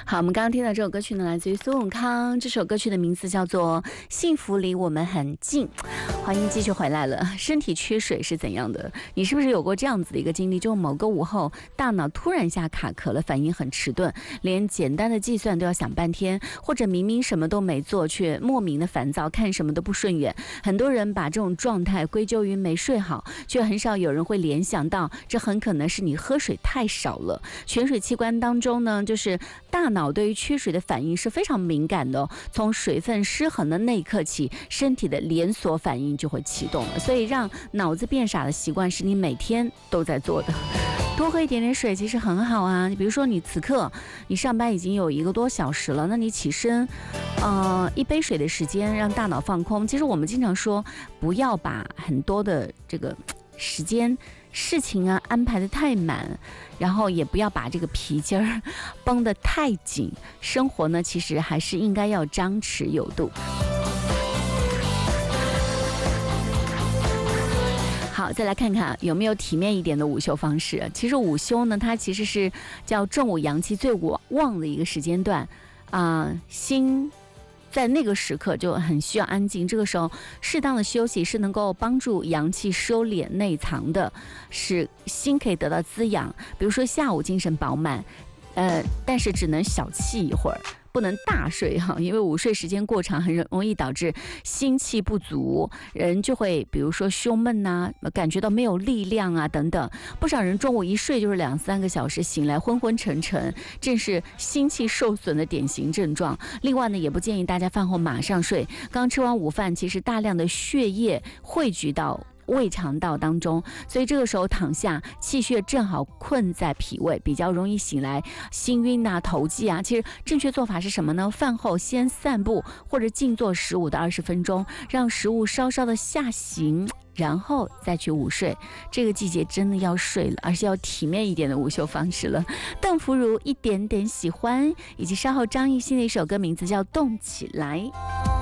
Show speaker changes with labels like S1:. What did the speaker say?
S1: 好，我们刚刚听到这首歌曲呢，来自于苏永康，这首歌曲的名字叫做《幸福离我们很近》。欢迎继续回来了。身体缺水是怎样的？你是不是有过这样子的一个经历？就某个午后，大脑突然一下卡壳了，反应很迟钝，连简单的计算都要想半天，或者明明什么都没做，却莫名的烦躁，看什么都不顺眼。很多人把这种状态归咎于没睡好，却很少有人会联想到，这很可能是你喝水太少了。泉水器官当中呢，就是大脑对于缺水的反应是非常敏感的哦。从水分失衡的那一刻起，身体的连锁反应就会启动了。所以让脑子变傻的习惯是你每天都在做的。多喝一点点水其实很好啊。你比如说你此刻你上班已经有1个多小时了，那你起身一杯水的时间让大脑放空。其实我们经常说不要把很多的这个时间事情啊安排得太满，然后也不要把这个皮筋儿绷得太紧。生活呢其实还是应该要张弛有度。好，再来看看有没有体面一点的午休方式。其实午休呢，它其实是叫正午阳气最旺的一个时间段心在那个时刻就很需要安静，这个时候适当的休息是能够帮助阳气收敛内藏的，使心可以得到滋养。比如说下午精神饱满，但是只能小憩一会儿，不能大睡哈，因为午睡时间过长，很容易导致心气不足，人就会比如说胸闷呐，感觉到没有力量啊等等。不少人中午一睡就是2-3个小时，醒来昏昏沉沉，正是心气受损的典型症状。另外呢，也不建议大家饭后马上睡，刚吃完午饭，其实大量的血液汇聚到胃肠道当中，所以这个时候躺下，气血正好困在脾胃，比较容易醒来，心晕啊、头悸啊。其实正确做法是什么呢？饭后先散步或者静坐15到20分钟，让食物稍稍的下行，然后再去午睡。这个季节真的要睡了，而且要体面一点的午休方式了。邓福如一点点喜欢，以及稍后张艺兴的一首歌名字叫《动起来》。